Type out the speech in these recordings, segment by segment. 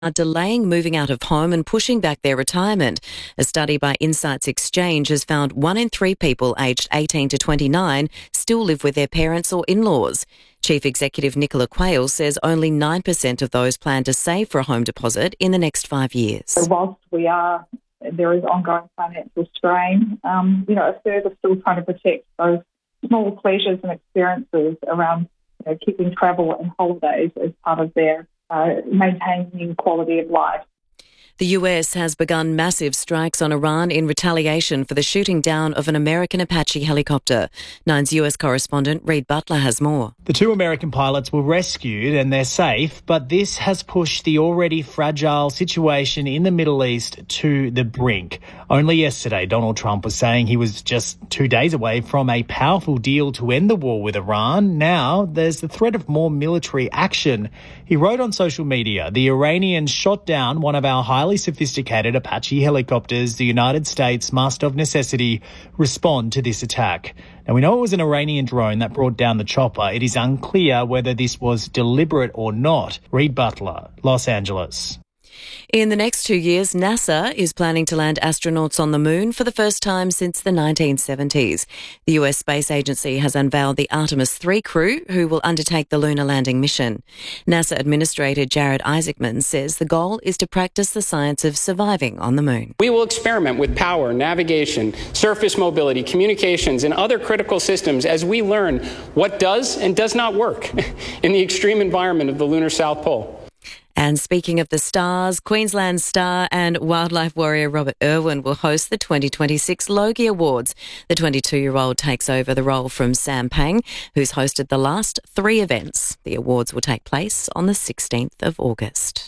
are delaying moving out of home and pushing back their retirement. A study by Insights Exchange has found 1 in 3 people aged 18 to 29 still live with their parents or in-laws. Chief Executive Nicola Quayle says only 9% of those plan to save for a home deposit in the next 5 years. So whilst there is ongoing financial strain, a third are still trying to protect those small pleasures and experiences around keeping travel and holidays as part of their maintaining quality of life. The US has begun massive strikes on Iran in retaliation for the shooting down of an American Apache helicopter. Nine's US correspondent Reid Butler has more. The 2 American pilots were rescued and they're safe, but this has pushed the already fragile situation in the Middle East to the brink. Only yesterday, Donald Trump was saying he was just 2 days away from a powerful deal to end the war with Iran. Now there's the threat of more military action. He wrote on social media, "The Iranians shot down one of our highly sophisticated Apache helicopters. The United States must, of necessity, respond to this attack." Now, we know it was an Iranian drone that brought down the chopper. It is unclear whether this was deliberate or not. Reid Butler, Los Angeles. In the next 2 years, NASA is planning to land astronauts on the moon for the first time since the 1970s. The US Space Agency has unveiled the Artemis 3 crew, who will undertake the lunar landing mission. NASA Administrator Jared Isaacman says the goal is to practice the science of surviving on the moon. We will experiment with power, navigation, surface mobility, communications, and other critical systems as we learn what does and does not work in the extreme environment of the lunar South Pole. And speaking of the stars, Queensland star and wildlife warrior Robert Irwin will host the 2026 Logie Awards. The 22-year-old takes over the role from Sam Pang, who's hosted the last 3 events. The awards will take place on the 16th of August.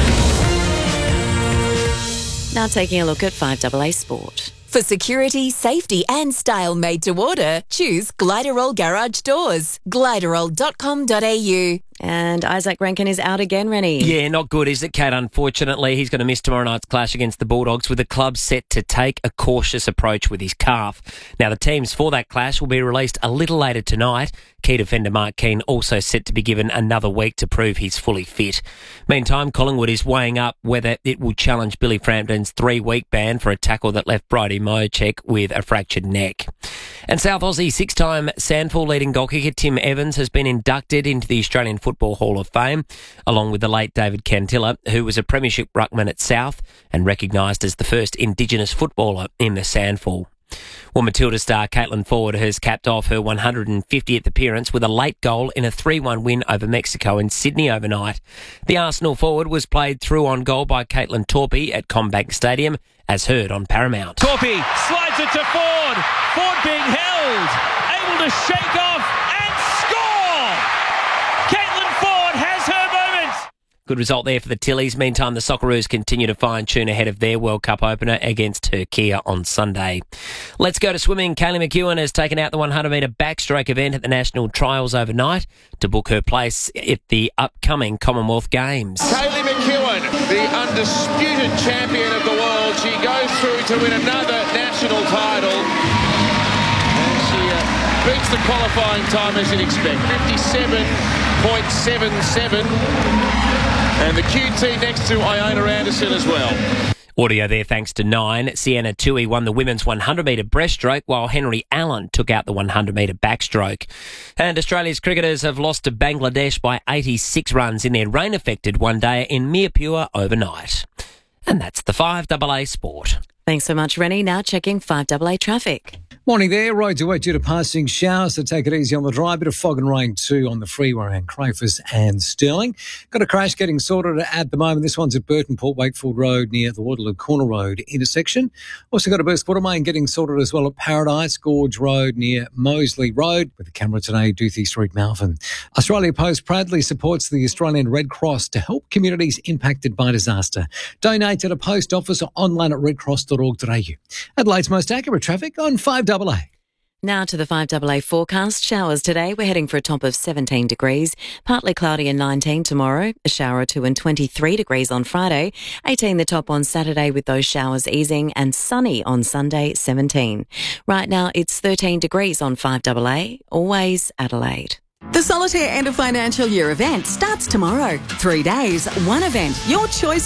Now taking a look at 5AA Sport. For security, safety and style made to order, choose Gliderol Garage Doors. Gliderol.com.au. And Isaac Rankin is out again, Rennie. Yeah, not good, is it, Kat? Unfortunately, he's going to miss tomorrow night's clash against the Bulldogs, with the club set to take a cautious approach with his calf. Now, the teams for that clash will be released a little later tonight. Key defender Mark Keane also set to be given another week to prove he's fully fit. Meantime, Collingwood is weighing up whether it will challenge Billy Frampton's 3-week ban for a tackle that left Brodie Mojcik with a fractured neck. And South Aussie 6-time SANFL leading goal kicker Tim Evans has been inducted into the Australian Football Hall of Fame, along with the late David Cantilla, who was a premiership ruckman at South and recognised as the first Indigenous footballer in the SANFL. Well, Matilda star Caitlin Ford has capped off her 150th appearance with a late goal in a 3-1 win over Mexico in Sydney overnight. The Arsenal forward was played through on goal by Caitlin Torpey at CommBank Stadium, as heard on Paramount. Torpey slides it to Ford. Ford being held, able to shake off and score! Caitlin Ford has her moment! Good result there for the Tillies. Meantime, the Socceroos continue to fine-tune ahead of their World Cup opener against Turkey on Sunday. Let's go to swimming. Kaylee McEwen has taken out the 100-metre backstroke event at the National Trials overnight to book her place at the upcoming Commonwealth Games. Kaylee McEwen, the undisputed champion of the world. She goes through to win another national title. And she beats the qualifying time as you'd expect, 57.77. And the QT next to Iona Anderson as well. Audio there thanks to Nine. Sienna Tui won the women's 100-metre breaststroke, while Henry Allen took out the 100-metre backstroke. And Australia's cricketers have lost to Bangladesh by 86 runs in their rain-affected one-day in Mirpur overnight. And that's the 5AA Sport. Thanks so much, Rennie. Now checking 5AA traffic. Morning there. Roads are wet due to passing showers, so take it easy on the drive. Bit of fog and rain too on the freeway around Crafers and Stirling. Got a crash getting sorted at the moment. This one's at Burton Port Wakefield Road near the Waterloo Corner Road intersection. Also got a burst water main getting sorted as well at Paradise Gorge Road near Moseley Road. With the camera today, Doothie Street, Malvern. Australia Post proudly supports the Australian Red Cross to help communities impacted by disaster. Donate at a post office or online at redcross.org.au. Adelaide's most accurate traffic on 5AA. Now to the 5AA forecast. Showers today. We're heading for a top of 17 degrees. Partly cloudy and 19 tomorrow. A shower or two and 23 degrees on Friday. 18 the top on Saturday with those showers easing, and sunny on Sunday, 17. Right now it's 13 degrees on 5AA. Always Adelaide. The Solitaire End of Financial Year event starts tomorrow. 3 days, one event. Your choice